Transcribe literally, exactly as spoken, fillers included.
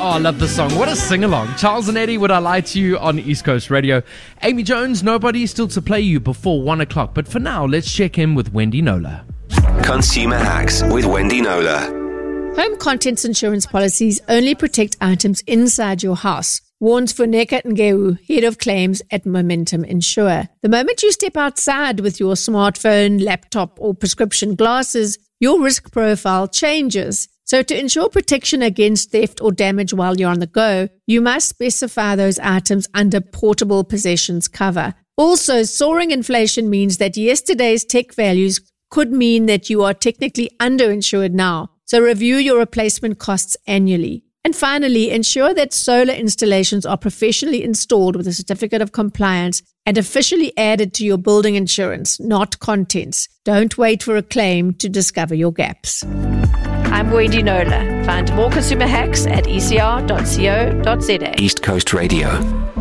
Oh, I love this song. What a sing-along. Charles and Eddie, Would I Lie to You on East Coast Radio. Amy Jones, Nobody, still to play you before one o'clock. But for now, let's check in with Wendy Nola. Consumer Hacks with Wendy Nola. Home contents insurance policies only protect items inside your house, warns Funeka Ngeu, head of claims at Momentum Insure. The moment you step outside with your smartphone, laptop, or prescription glasses, your risk profile changes. So to ensure protection against theft or damage while you're on the go, you must specify those items under portable possessions cover. Also, soaring inflation means that yesterday's tech values could mean that you are technically underinsured now. So review your replacement costs annually. And finally, ensure that solar installations are professionally installed with a certificate of compliance and officially added to your building insurance, not contents. Don't wait for a claim to discover your gaps. I'm Wendy Nola. Find more consumer hacks at e c r dot co dot z a. East Coast Radio.